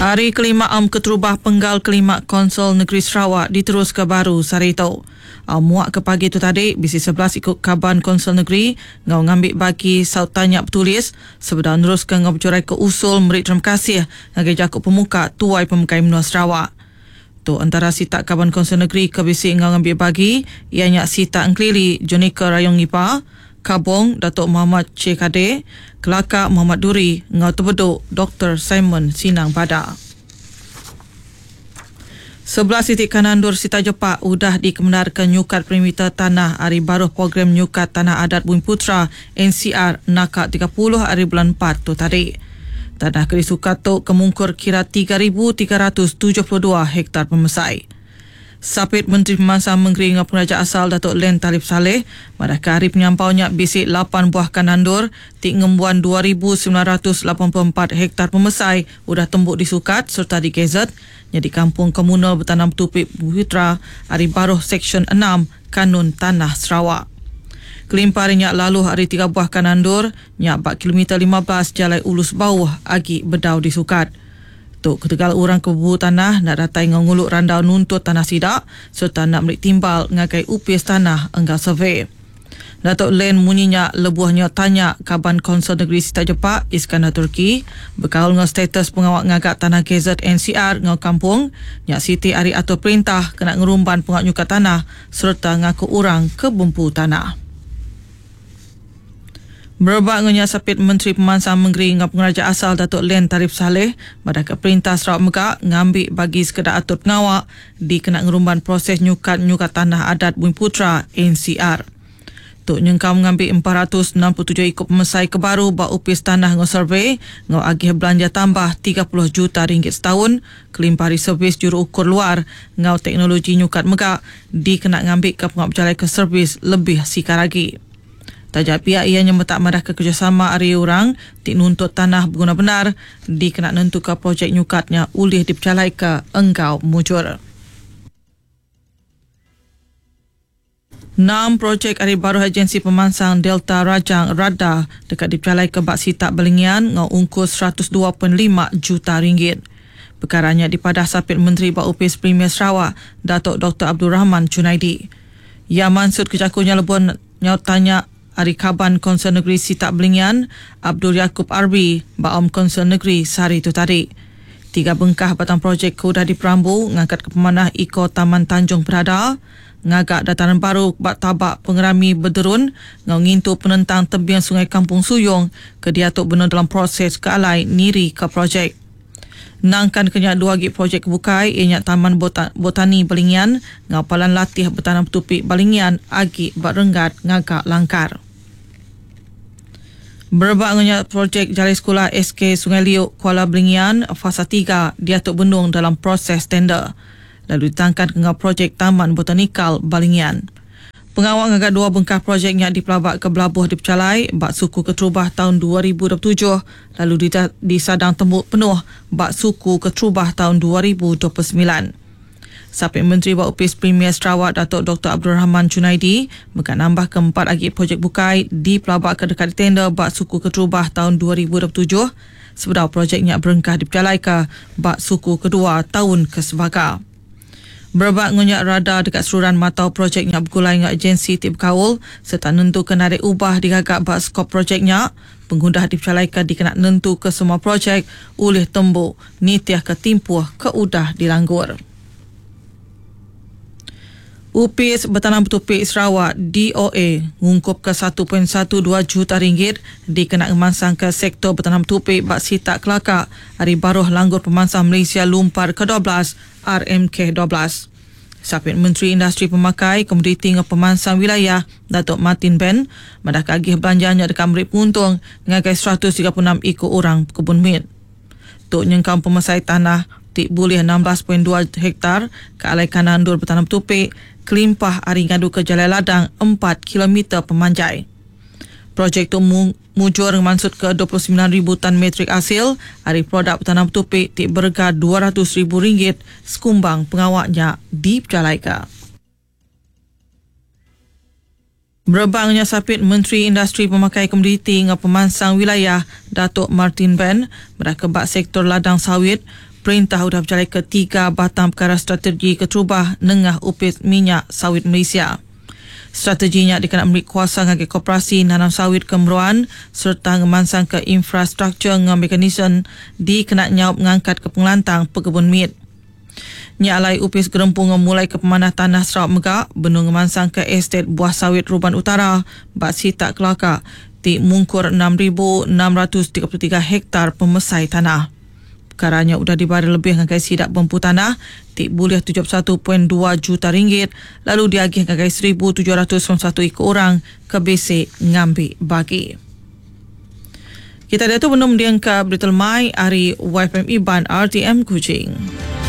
Hari kelima keterubah penggal kelima Konsel Negeri Sarawak diterus ke baru Sarito. Muak ke pagi tu tadi, bisi 11 ikut Kaban Konsel Negeri ngau ngambil bagi saut tanya bertulis sebelum meneruskan ngau bercerai ke usul merit terima kasih ngagai jakut pemuka tuai pemukai menua Sarawak. Tu antara sita Kaban Konsel Negeri ke bisi ngau ngambil bagi ianya sita Engklili Jonika Rayong Ipa, Kabong Datuk Muhammad Cik Kadir, Kelakar Muhammad Duri, Ngau Tebeduk Dr. Simon Sinang Badar. 11 titik kanandur Sita Jepak udah dikebenarkan nyukat perimeter tanah hari baru program nyukat tanah adat Bumi Putra NCR nakak 30 hari bulan 4 tu tadi. Tanah kerisukat tu kemungkur kira 3,372 hektar pemesai. Sapit Menteri Pemansang Menggeri dengan Pengajar Asal Datuk Len Talib Saleh pada hari penyampaunya bisik 8 buah kanandur tik ngembuan 2,984 hektar pemesai udah tembuk disukat serta digezet jadi kampung komunal bertanam tupik Putra hari baru Seksyen 6 Kanun Tanah Sarawak. Kelimpar nyak lalu hari 3 buah kanandur nyak 4 km 15 Jalai Ulus Bawah agi bedau disukat. Tuk ketegal orang kebu tanah nak datai nguluk randau nuntut tanah sidak serta nak merik timbal ngagai upis tanah enggal survey. Datuk Len munyinya lebuhnya tanya Kaban Konsel Negeri Sita Jepak Iskandar Turki berkaul dengan status pengawak ngagak tanah gazet NCR ngau kampung nyak Siti Ari atau perintah kena ngerumban pengawak nyukat tanah serta ngaku orang ke bumpu tanah. Berbak dengan sapit Menteri Pemansang Menggeri dengan Pengajar Asal Datuk Len Talib Saleh pada ke Perintah Sarawak Megak ngambil bagi sekedar atur pengawak di kena ngerumban proses nyukat tanah adat Bumi Putra NCR. Tuk nyengkau mengambil 467 ikut pemesai kebaru bak upis tanah ngau survey ngau agih belanja tambah 30 juta ringgit setahun kelimpari servis juru ukur luar ngau teknologi nyukat Megak di kena ngambil ke pengawak berjalan ke servis lebih sikar lagi. Tajak pihak ianya metak madah ke kerjasama area orang tik nuntut tanah berguna benar di kena nentu ke projek nyukatnya ulih dipercalai ke engkau mujur. 6 projek hari baru agensi pemansang Delta Rajang Rada dekat dipercalai ke Bak Sitak Belingian ngau ungkus 102.5 juta ringgit. Perkaranya dipadah sapit Menteri Bak Upis Premier Sarawak Datuk Dr. Abdul Rahman Junaidi. Ia mansut kejakunya lebon nyau tanya Hari Kaban Konsel Negeri Sitak Belingian, Abdul Yaakob Arbi, Baom Konsel Negeri sehari itu tadi. 3 bengkah batang projek sudah diperambu ngangkat ke pemanah Iko Taman Tanjung Berada, ngagak dataran baru bak tabak pengerami berderun, ngau ngintu penentang tebian Sungai Kampung Suyong ke diatuk benar dalam proses ke alai niri ke projek. Nangkan kenyak 2 lagi projek kebukai ianya Taman Botani Belingian, ngau palan latih bertanam tupik Belingian agi bak renggat ngagak langkar. Berbak dengan projek Jalai Sekolah SK Sungai Liuk Kuala Belingian fasa 3 diatuk bendung dalam proses tender. Lalu ditangkan dengan projek Taman Botanikal Belingian. Pengawal ngagak 2 bengkah projeknya dipelabak ke Belabuh dipercalai bak suku keterubah tahun 2027 lalu disadang tembuk penuh bak suku keterubah tahun 2029. Sapit Menteri Bak Upis Premier Sarawak Datuk Dr. Abdul Rahman Junaidi akan nambah ke 4 lagi projek bukai dipelabak ke dekat tender bak suku keterubah tahun 2027 sebelum projeknya berengkah dipercalai ke bak suku kedua tahun kesebaga. Berbak ngonyak rada dekat seluruhan matau projeknya bergulai dengan agensi tip kaul serta nentu ke narik ubah digagak bak skop projeknya pengundah dipercalaikan dikena nentu ke semua projek oleh tembuk nitiah ke timpuh ke udah dilanggur. Upis Bertanam Tupik Sarawak DOA ngungkup ke 1.12 juta ringgit dikena kemansang ke sektor bertanam tupik Bak Sitak Kelakar hari baruh langgur pemansang Malaysia Lumpar ke-12 RMK 12. Sapit Menteri Industri Pemakai Komoditi dengan Pemansang Wilayah Datuk Martin Ben madah kagih belanjanya dekat merik penguntung ngagai 136 ikut orang kebun mit. Tuk nyengkam pemesai tanah tik boleh 16.2 hektar ke alai kanandur bertanam tupik kelimpah hari ngadu ke Jalan Ladang 4 km pemanjai. Projek tu mujur mansut ke 29,000 tan metrik hasil hari produk bertanam tupik tik berharga RM200,000 sekumbang pengawaknya dipercalaikan. Berbangnya sapit Menteri Industri Pemakai Komoditi dengan Pemansang Wilayah Datuk Martin Ben berakebak sektor ladang sawit Perintah sudah berjalai ketiga batang perkara strategi keterubah nengah upis minyak sawit Malaysia. Strateginya dikena memberi kuasa ngagi koperasi nanam sawit kemeruan serta ngemansang ke infrastruktur ngam mekanisme dikena nyawab ngangkat ke pengelantang pekebun mit. Nya alai upis gerempung memulai ke pemanah tanah Sarawak Megak benung ngemansang ke estet buah sawit Ruban Utara bak Sitak Kelakar di mungkur 6,633 hektar pemesai tanah. Perkaranya sudah dibari lebih ngagai sidak bempu tanah di buliah 71.2 juta ringgit lalu diagih ngagai 1,791 ekor orang ke BC ngambil bagi. Kita dah tu belum diangkat berita mai hari YFM Iban RTM Kuching.